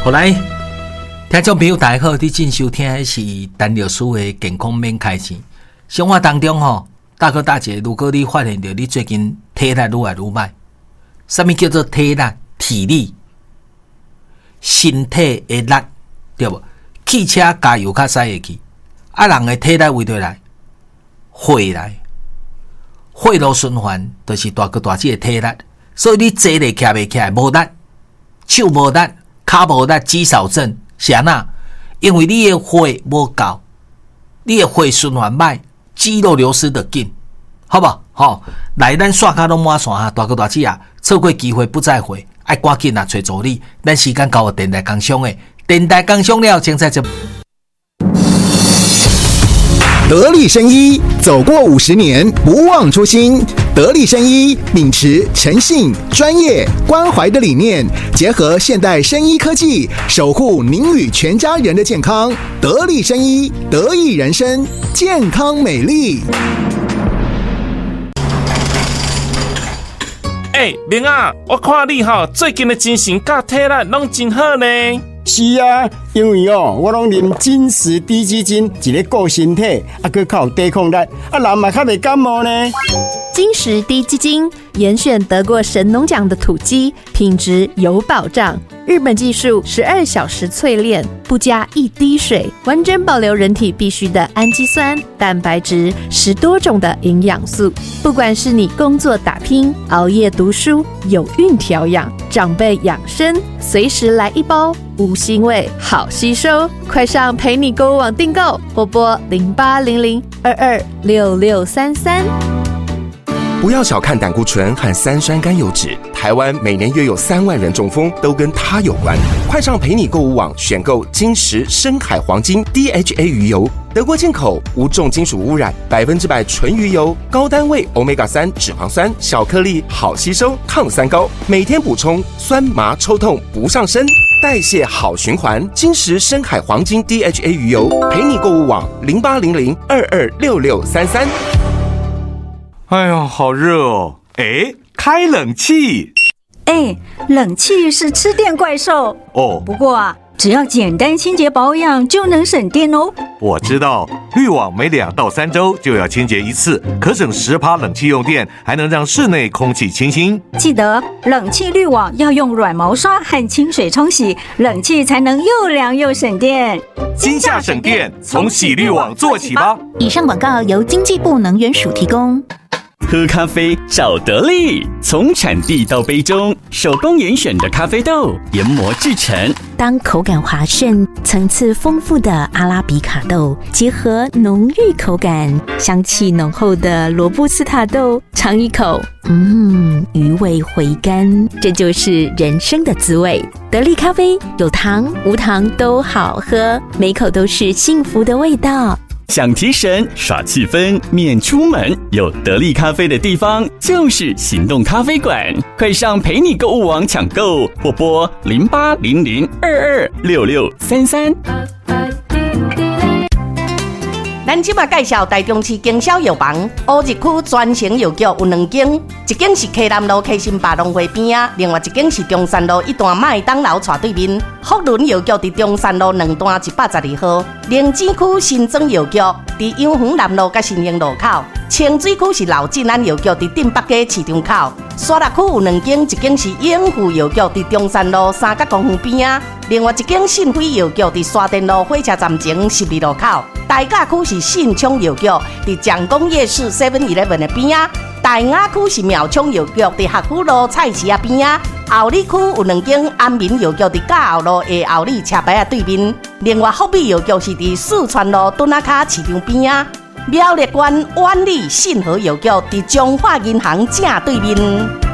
好来，听众朋友大家好，你正收听的是陈律师的健康免开钱。生活当中大哥大姐，如果你发现到你最近体力愈来愈歹，什么叫做体力？体力，身体的力，对不？汽车加油较使会去，人的体力为对来，血来，血路循环，就是大哥大姐的体力。所以你坐咧徛袂起来，无力，手无力。脚无力，肌少症是安那？因为你的血无够，你的血循环歹，肌肉流失得紧，好不好？来，咱刷卡拢满线啊！大哥大姐啊，错过机会不再回，爱赶紧啊，找助理。咱时间到，电台工商的，电台工商了，请在这。 得力生医走过50年，不忘初心。得力生医秉持诚信、专业、关怀的理念，结合现代生医科技，守护您与全家人的健康。得力生医，得益人生，健康美丽。 明啊，我看你最近的精神甲体力拢真好呢。 是啊，因为我拢啉金石低基金，一个顾身体，佮较有抵抗力，人嘛较袂感冒呢。 金石低基金严选得过神农奖的土鸡，品质有保障。日本技术12小时淬炼，不加一滴水，完整保留人体必需的氨基酸、蛋白质，10多种的营养素。不管是你工作打拼、熬夜读书、有孕调养、长辈养生，随时来一包，无腥味，好吸收。快上陪你购物网订购，或拨0800226633。 不要小看胆固醇和3酸甘油酯，台湾每年约有3万人中风，都跟它有关。快上陪你购物网选购金石深海黄金 DHA 鱼油，德国进口，无重金属污染，100%纯鱼油，高单位 Omega-3 脂肪酸，小颗粒，好吸收，抗酸高，每天补充，酸麻抽痛不上身，代谢好循环。金石深海黄金 DHA 鱼油，陪你购物网0800226633。 哎呦，好热哦！开冷气。 冷气是吃电怪兽哦。 不过只要简单清洁保养就能省电哦。 我知道，滤网每2到3周就要清洁一次，可省10%冷气用电，还能让室内空气清新。 记得冷气滤网要用软毛刷和清水冲洗，冷气才能又凉又省电。 今夏省电，从洗滤网做起吧。 以上广告由经济部能源署提供。 喝咖啡找得力，从产地到杯中，手工严选的咖啡豆研磨制成。 当口感滑顺、层次丰富的阿拉比卡豆结合浓郁口感、香气浓厚的罗布斯塔豆，尝一口，余味回甘，这就是人生的滋味。得力咖啡有糖无糖都好喝，每口都是幸福的味道。 想提神耍气氛免出门，有得力咖啡的地方就是行动咖啡馆。快上陪你购物网抢购，或拨0800226633。 咱即马介绍台中市经销药房乌日区专营药局有2间，一间是溪南路溪心百农会边啊，另外一间是中山路一段麦当劳斜对面。福伦药局伫中山路2段112号，灵芝区新庄药局伫阳园南路甲新兴路口，清水区是老进安药局伫镇北街市场口，沙鹿区有2间，一间是永富药局伫中山路三角公园边啊，另外一间信辉药局伫沙田路火车站前12路口。大甲区是信昌药局伫蒋公夜市 7-Eleven 的边啊，大雅区是苗昌药局伫学府路菜市啊边啊，后里区有2间安民药局伫甲后路下后里车牌啊对面，另外福美药局是伫四川路墩仔卡市场边啊，苗栗县万里信和药局伫中华银行正对面。